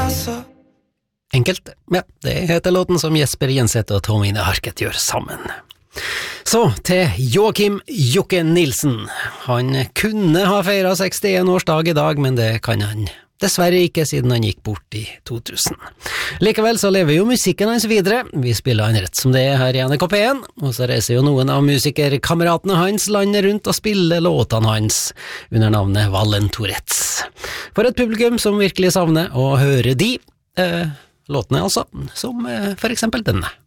Enkelt, ja, det heter låten som Jesper Jenseth og Tomine Harket gjør sammen. Så til Joakim Jokke Nilsen. Han kunne ha feiret 61-årsdag i dag, men det kan han dessverre ikke siden han gikk bort i 2000. Likevel så lever jo musikken hans videre. Vi spiller han rett som det er her i NRK1, og så reiser jo noen av musikerkameratene hans landet rundt og spiller låtene hans under navnet Vallen Tourettes. For et publikum som virkelig savner å høre de låtene altså, som for eksempel denne.